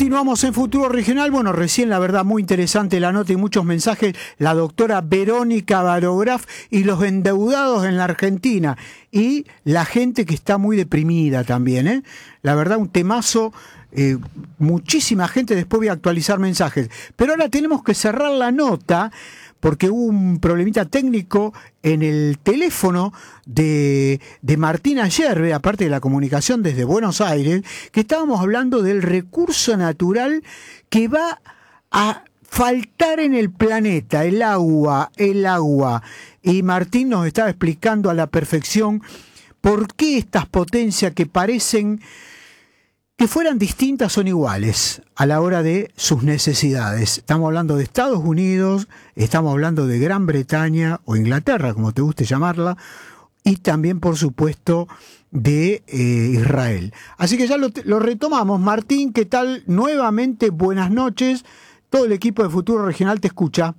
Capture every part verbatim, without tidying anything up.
Continuamos en Futuro Regional. Bueno, recién la verdad muy interesante la nota y muchos mensajes. La doctora Verónica Barograf y los endeudados en la Argentina. Y la gente que está muy deprimida también, ¿eh? La verdad un temazo, eh, muchísima gente, después voy a actualizar mensajes. Pero ahora tenemos que cerrar la nota porque hubo un problemita técnico en el teléfono de, de Martín Ayerbe, aparte de la comunicación desde Buenos Aires, que estábamos hablando del recurso natural que va a faltar en el planeta, el agua, el agua. Y Martín nos estaba explicando a la perfección por qué estas potencias que parecen que fueran distintas son iguales a la hora de sus necesidades. Estamos hablando de Estados Unidos, estamos hablando de Gran Bretaña o Inglaterra, como te guste llamarla, y también, por supuesto, de eh, Israel. Así que ya lo, lo retomamos. Martín, ¿qué tal? Nuevamente, buenas noches. Todo el equipo de Futuro Regional te escucha.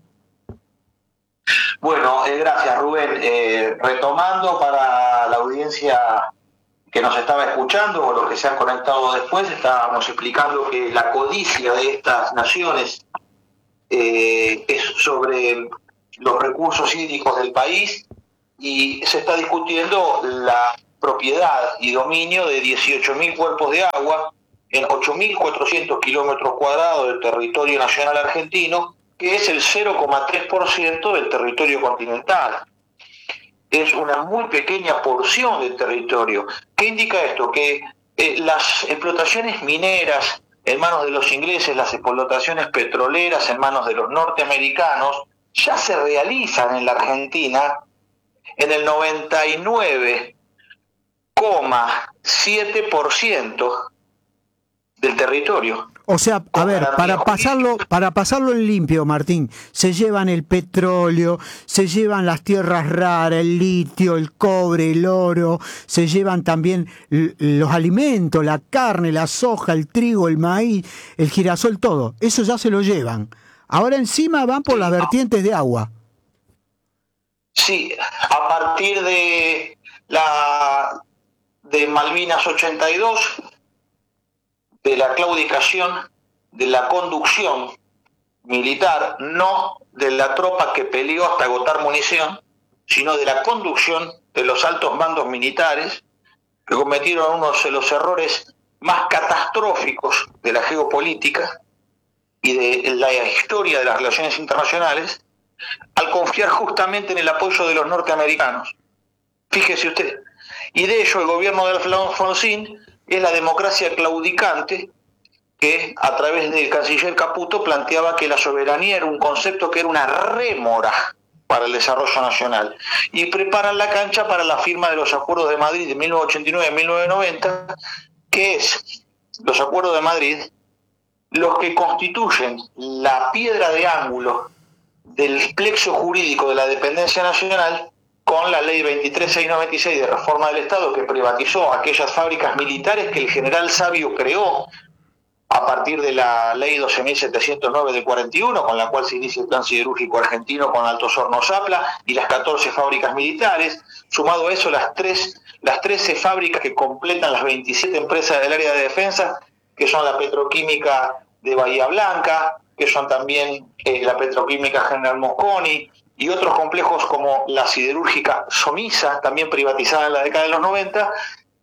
Bueno, eh, gracias Rubén. Eh, retomando para la audiencia que nos estaba escuchando o los que se han conectado después, estábamos explicando que la codicia de estas naciones eh, es sobre los recursos hídricos del país y se está discutiendo la propiedad y dominio de dieciocho mil cuerpos de agua en ocho mil cuatrocientos kilómetros cuadrados del territorio nacional argentino, que es el cero coma tres por ciento del territorio continental. Es una muy pequeña porción del territorio. ¿Qué indica esto? Que eh, las explotaciones mineras en manos de los ingleses, las explotaciones petroleras en manos de los norteamericanos, ya se realizan en la Argentina en el noventa y nueve coma siete por ciento del territorio. O sea, a ver, para pasarlo, para pasarlo en limpio, Martín, se llevan el petróleo, se llevan las tierras raras, el litio, el cobre, el oro, se llevan también los alimentos, la carne, la soja, el trigo, el maíz, el girasol, todo. Eso ya se lo llevan. Ahora encima van por las vertientes de agua. Sí, a partir de la de Malvinas ochenta y dos, de la claudicación, de la conducción militar, no de la tropa que peleó hasta agotar munición, sino de la conducción de los altos mandos militares que cometieron uno de los errores más catastróficos de la geopolítica y de la historia de las relaciones internacionales, al confiar justamente en el apoyo de los norteamericanos. Fíjese usted. Y de ello el gobierno de Alfonsín es la democracia claudicante que a través del canciller Caputo planteaba que la soberanía era un concepto que era una rémora para el desarrollo nacional. Y preparan la cancha para la firma de los Acuerdos de Madrid de mil novecientos ochenta y nueve a mil novecientos noventa, que es los Acuerdos de Madrid los que constituyen la piedra de ángulo del plexo jurídico de la dependencia nacional, con la ley veintitrés mil seiscientos noventa y seis de reforma del Estado, que privatizó aquellas fábricas militares que el general Sabio creó a partir de la ley doce mil setecientos nueve de cuarenta y uno, con la cual se inicia el plan siderúrgico argentino con Altos Hornos Zapla y las catorce fábricas militares. Sumado a eso, las, tres, las trece fábricas que completan las veintisiete empresas del área de defensa, que son la petroquímica de Bahía Blanca, que son también eh, la petroquímica General Mosconi, y otros complejos como la siderúrgica Somisa, también privatizada en la década de los noventa,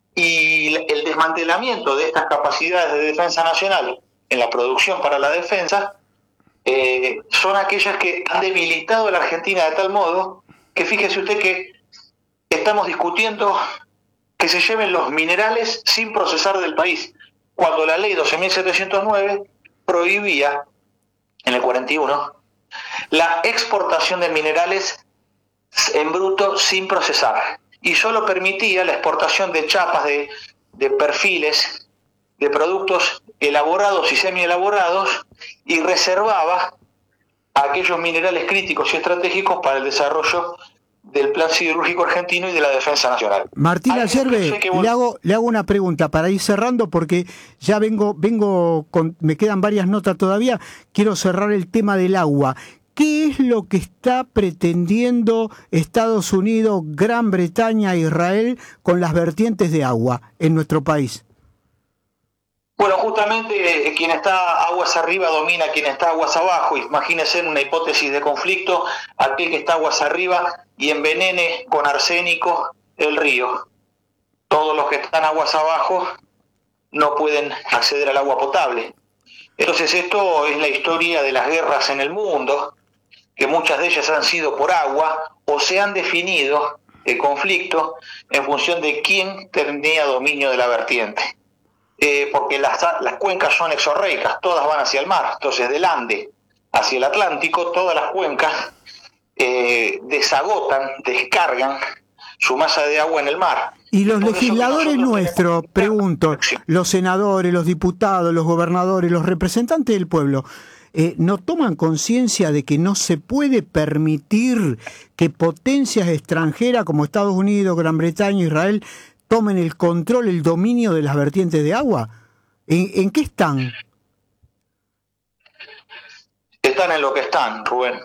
y el desmantelamiento de estas capacidades de defensa nacional en la producción para la defensa, eh, son aquellas que han debilitado a la Argentina de tal modo que fíjese usted que estamos discutiendo que se lleven los minerales sin procesar del país, cuando la ley doce mil setecientos nueve prohibía, en el cuarenta y uno, la exportación de minerales en bruto sin procesar y solo permitía la exportación de chapas, de, de perfiles, de productos elaborados y semi-elaborados, y reservaba aquellos minerales críticos y estratégicos para el desarrollo del plan siderúrgico argentino y de la defensa nacional. Martín Ayerbe, vos... le hago le hago una pregunta para ir cerrando, porque ya vengo vengo con, me quedan varias notas todavía. Quiero cerrar el tema del agua. ¿Qué es lo que está pretendiendo Estados Unidos, Gran Bretaña e Israel con las vertientes de agua en nuestro país? Bueno, justamente eh, quien está aguas arriba domina a quien está aguas abajo. Imagínense en una hipótesis de conflicto, aquel que está aguas arriba y envenene con arsénico el río. Todos los que están aguas abajo no pueden acceder al agua potable. Entonces esto es la historia de las guerras en el mundo, que muchas de ellas han sido por agua o se han definido el conflicto en función de quién tenía dominio de la vertiente. Eh, porque las, las cuencas son exorreicas, todas van hacia el mar. Entonces del Ande hacia el Atlántico, todas las cuencas eh, desagotan, descargan su masa de agua en el mar. Y los legisladores nuestros, pregunto, los senadores, los diputados, los gobernadores, los representantes del pueblo, eh, ¿no toman conciencia de que no se puede permitir que potencias extranjeras como Estados Unidos, Gran Bretaña, Israel tomen el control, el dominio de las vertientes de agua? ¿En, en qué están? Están en lo que están, Rubén.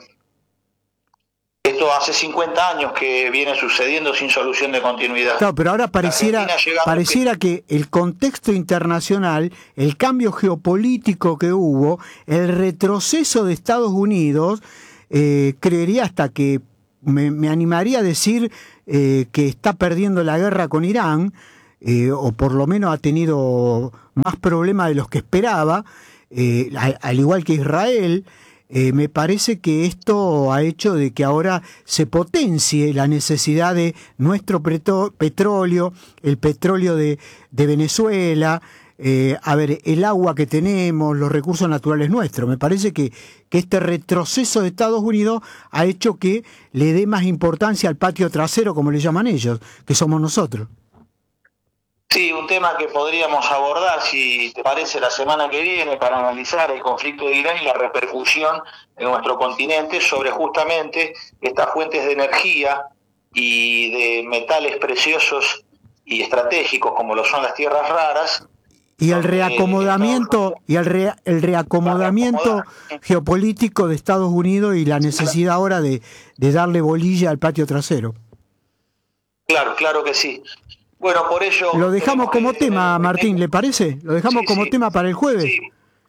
Esto hace cincuenta años que viene sucediendo sin solución de continuidad. Claro, pero ahora pareciera, pareciera que el contexto internacional, el cambio geopolítico que hubo, el retroceso de Estados Unidos, eh, creería hasta que me, me animaría a decir eh, que está perdiendo la guerra con Irán, eh, o por lo menos ha tenido más problemas de los que esperaba, eh, al, al igual que Israel. Eh, me parece que esto ha hecho de que ahora se potencie la necesidad de nuestro petro- petróleo, el petróleo de, de Venezuela, eh, a ver, el agua que tenemos, los recursos naturales nuestros. Me parece que, que este retroceso de Estados Unidos ha hecho que le dé más importancia al patio trasero, como le llaman ellos, que somos nosotros. Sí, un tema que podríamos abordar, si te parece, la semana que viene para analizar el conflicto de Irán y la repercusión en nuestro continente sobre justamente estas fuentes de energía y de metales preciosos y estratégicos como lo son las tierras raras. Y el reacomodamiento, y el, re, el reacomodamiento geopolítico de Estados Unidos y la necesidad ahora de, de darle bolilla al patio trasero. Claro, claro que sí. Bueno, por ello... Lo dejamos como tema, Martín, ¿le parece? Lo dejamos sí, como sí. tema para el jueves. Sí.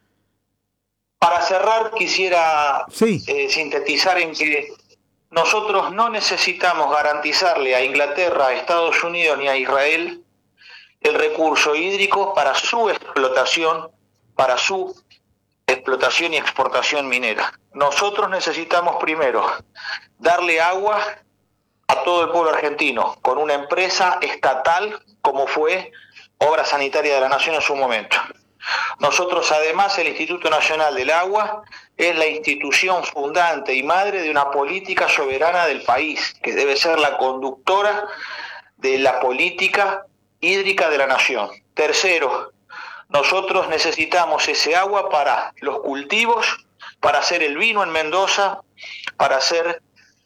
Para cerrar, quisiera sí. eh, sintetizar en que nosotros no necesitamos garantizarle a Inglaterra, a Estados Unidos ni a Israel el recurso hídrico para su explotación, para su explotación y exportación minera. Nosotros necesitamos primero darle agua a todo el pueblo argentino, con una empresa estatal como fue Obra Sanitaria de la Nación en su momento. Nosotros además, el Instituto Nacional del Agua es la institución fundante y madre de una política soberana del país, que debe ser la conductora de la política hídrica de la nación. Tercero, nosotros necesitamos ese agua para los cultivos, para hacer el vino en Mendoza, para hacer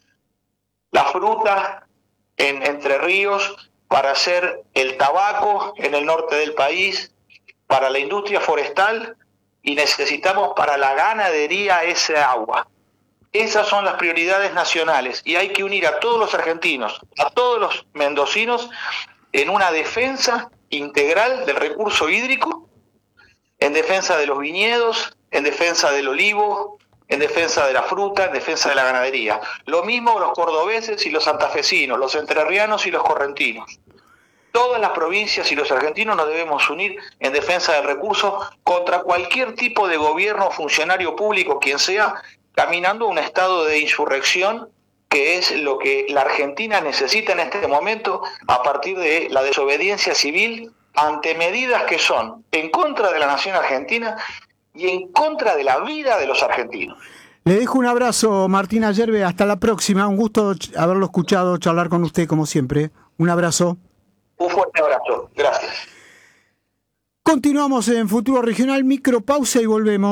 la fruta en Entre Ríos, para hacer el tabaco en el norte del país, para la industria forestal, y necesitamos para la ganadería ese agua. Esas son las prioridades nacionales y hay que unir a todos los argentinos, a todos los mendocinos, en una defensa integral del recurso hídrico, en defensa de los viñedos, en defensa del olivo, en defensa de la fruta, en defensa de la ganadería. Lo mismo los cordobeses y los santafesinos, los entrerrianos y los correntinos. Todas las provincias y los argentinos nos debemos unir en defensa del recurso contra cualquier tipo de gobierno o funcionario público, quien sea, caminando un estado de insurrección, que es lo que la Argentina necesita en este momento a partir de la desobediencia civil ante medidas que son en contra de la nación argentina y en contra de la vida de los argentinos. Le dejo un abrazo, Martín Ayerbe, hasta la próxima. Un gusto haberlo escuchado, charlar con usted como siempre. Un abrazo. Un fuerte abrazo. Gracias. Continuamos en Futuro Regional, micropausa y volvemos.